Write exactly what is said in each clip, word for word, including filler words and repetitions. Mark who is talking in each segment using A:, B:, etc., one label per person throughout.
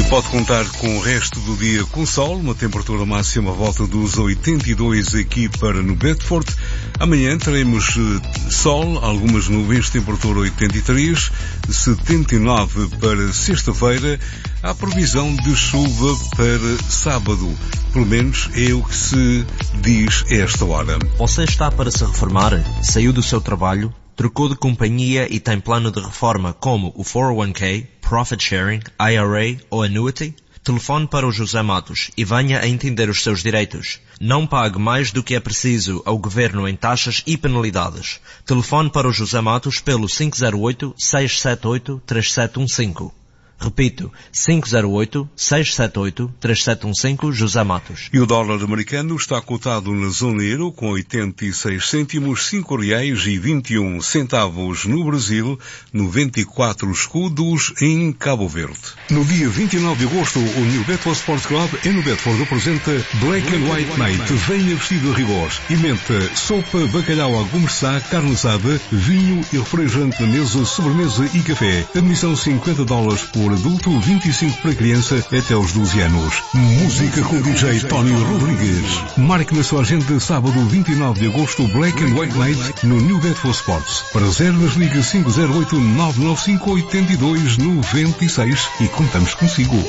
A: Pode contar com o resto do dia com sol, uma temperatura máxima à volta dos oitenta e dois aqui para no Bedford. Amanhã teremos sol, algumas nuvens, temperatura oitenta e três, setenta e nove para sexta-feira. Há previsão de chuva para sábado, pelo menos é o que se diz a esta hora.
B: Você está para se reformar? Saiu do seu trabalho? Trocou de companhia e tem plano de reforma como o quatro oh one k, Profit Sharing, I R A ou Annuity? Telefone para o José Matos e venha a entender os seus direitos. Não pague mais do que é preciso ao Governo em taxas e penalidades. Telefone para o José Matos pelo cinco zero oito, seis sete oito, três sete um cinco. Repito, cinco zero oito, seis sete oito, três sete um cinco, José Matos.
A: E o dólar americano está cotado na zona euro com oitenta e seis cêntimos, cinco reais e vinte e um centavos no Brasil, noventa e quatro escudos em Cabo Verde. No dia vinte e nove de agosto, o New Bedford Sports Club em New Bedford apresenta Black and White Night. Venha vestido a rigor. Emenda, sopa, bacalhau à gourmet, carne assada, vinho e refrigerante na mesa, sobremesa e café. Admissão cinquenta dólares por adulto, vinte e cinco para criança até aos doze anos. Música com D J Tony Rodrigues. Marque na sua agenda sábado vinte e nove de agosto Black and White Night no New Bedford Sports. Para reservas liga cinco zero oito, nove nove cinco, oito dois nove seis e contamos consigo.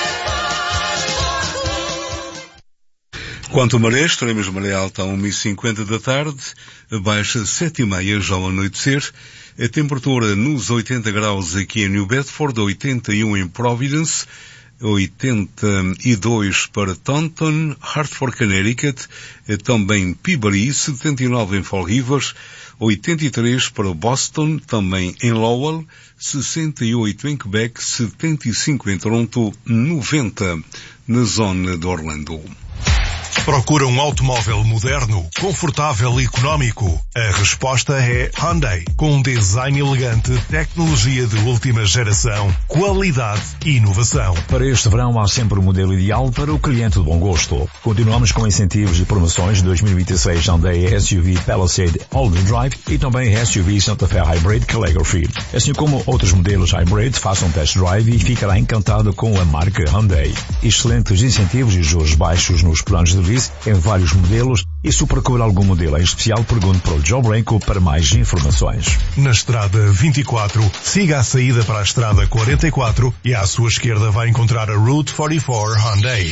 A: Quanto a maré, estaremos maré alta a uma e cinquenta da tarde, baixa sete e meia já ao anoitecer. A temperatura nos oitenta graus aqui em New Bedford, oitenta e um em Providence, oitenta e dois para Taunton, Hartford, Connecticut, também Peabody, setenta e nove em Fall River, oitenta e três para Boston, também em Lowell, sessenta e oito em Quebec, setenta e cinco em Toronto, noventa na zona de Orlando.
C: Procura um automóvel moderno, confortável e económico? A resposta é Hyundai. Com um design elegante, tecnologia de última geração, qualidade e inovação.
D: Para este verão há sempre um modelo ideal para o cliente de bom gosto. Continuamos com incentivos e promoções de dois mil e vinte e seis Hyundai S U V Palisade All-Wheel Drive e também S U V Santa Fe Hybrid Calligraphy. Assim como outros modelos Hybrid, faça um test drive e ficará encantado com a marca Hyundai. Excelentes incentivos e juros baixos nos planos de lease em vários modelos e se procura algum modelo em especial, pergunte para o Joe Branco para mais informações.
C: Na estrada vinte e quatro, siga a saída para a estrada quarenta e quatro e à sua esquerda vai encontrar a Route quarenta e quatro Hyundai.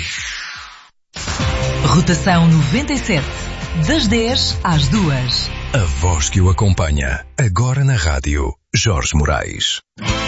E: Rotação noventa e sete, das dez às duas.
F: A voz que o acompanha, agora na rádio, Jorge Moraes.